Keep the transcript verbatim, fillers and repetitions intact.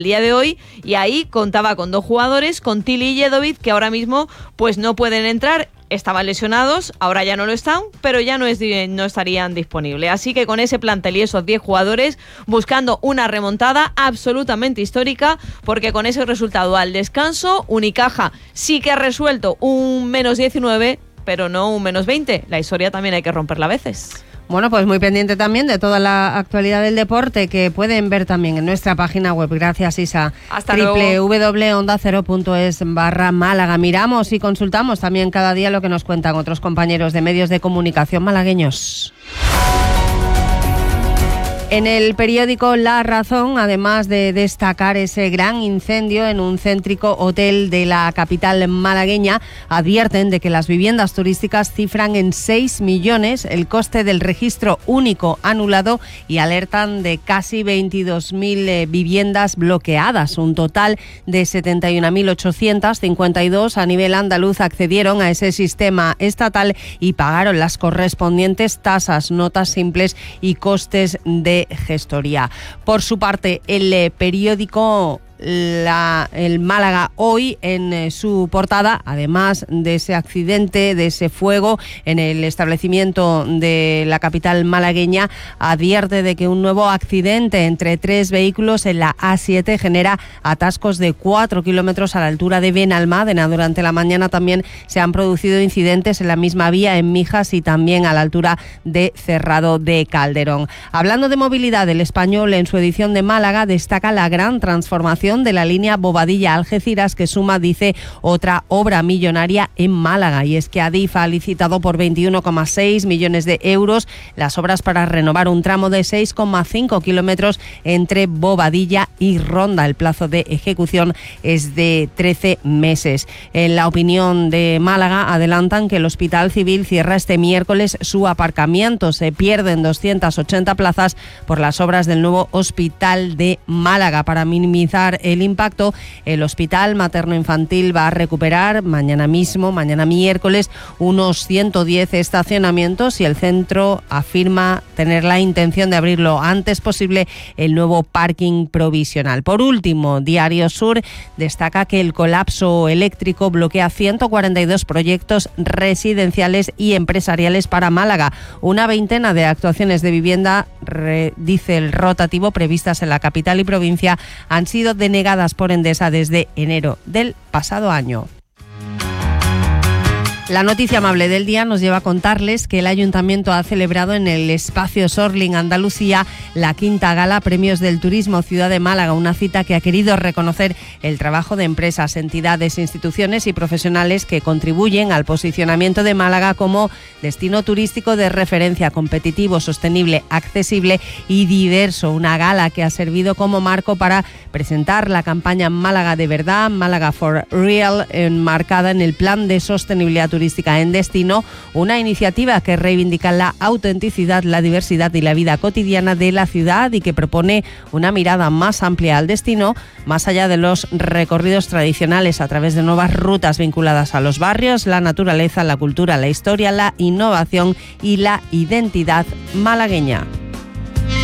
día de hoy, y ahí contaba con dos jugadores, con Tili y Jedovic, que ahora mismo pues no pueden entrar. Estaban lesionados, ahora ya no lo están, pero ya no, es, no estarían disponibles. Así que con ese plantel y esos diez jugadores, buscando una remontada absolutamente histórica, porque con ese resultado al descanso, Unicaja sí que ha resuelto un menos diecinueve, pero no un menos veinte. La historia también hay que romperla a veces. Bueno, pues muy pendiente también de toda la actualidad del deporte, que pueden ver también en nuestra página web. Gracias, Isa. Hasta doble u doble u doble u punto onda cero punto es barra Málaga. Miramos y consultamos también cada día lo que nos cuentan otros compañeros de medios de comunicación malagueños. En el periódico La Razón, además de destacar ese gran incendio en un céntrico hotel de la capital malagueña, advierten de que las viviendas turísticas cifran en seis millones el coste del registro único anulado y alertan de casi veintidós mil eh, viviendas bloqueadas. Un total de setenta y una mil ochocientas cincuenta y dos a nivel andaluz accedieron a ese sistema estatal y pagaron las correspondientes tasas, notas simples y costes de gestoría. Por su parte, el eh, periódico La, el Málaga Hoy, en eh, su portada, además de ese accidente, de ese fuego en el establecimiento de la capital malagueña, advierte de que un nuevo accidente entre tres vehículos en la A siete genera atascos de cuatro kilómetros a la altura de Benalmádena. Durante la mañana también se han producido incidentes en la misma vía en Mijas y también a la altura de Cerrado de Calderón. Hablando de movilidad, El Español, en su edición de Málaga, destaca la gran transformación de la línea Bobadilla-Algeciras, que suma, dice, otra obra millonaria en Málaga. Y es que Adif ha licitado por veintiuno coma seis millones de euros las obras para renovar un tramo de seis coma cinco kilómetros entre Bobadilla y Ronda. El plazo de ejecución es de trece meses. En La Opinión de Málaga adelantan que el Hospital Civil cierra este miércoles su aparcamiento. Se pierden doscientas ochenta plazas por las obras del nuevo Hospital de Málaga. Para minimizar el impacto, el Hospital Materno-Infantil va a recuperar mañana mismo, mañana miércoles, unos ciento diez estacionamientos, y el centro afirma tener la intención de abrir lo antes posible el nuevo parking provisional. Por último, Diario Sur destaca que el colapso eléctrico bloquea ciento cuarenta y dos proyectos residenciales y empresariales para Málaga. Una veintena de actuaciones de vivienda, re, dice el rotativo, previstas en la capital y provincia, han sido denegadas por Endesa desde enero del pasado año. La noticia amable del día nos lleva a contarles que el Ayuntamiento ha celebrado en el Espacio Sorling Andalucía la quinta gala Premios del Turismo Ciudad de Málaga, una cita que ha querido reconocer el trabajo de empresas, entidades, instituciones y profesionales que contribuyen al posicionamiento de Málaga como destino turístico de referencia, competitivo, sostenible, accesible y diverso. Una gala que ha servido como marco para presentar la campaña Málaga de Verdad, Málaga for Real, enmarcada en el Plan de Sostenibilidad Turística en Destino, una iniciativa que reivindica la autenticidad, la diversidad y la vida cotidiana de la ciudad, y que propone una mirada más amplia al destino, más allá de los recorridos tradicionales, a través de nuevas rutas vinculadas a los barrios, la naturaleza, la cultura, la historia, la innovación y la identidad malagueña.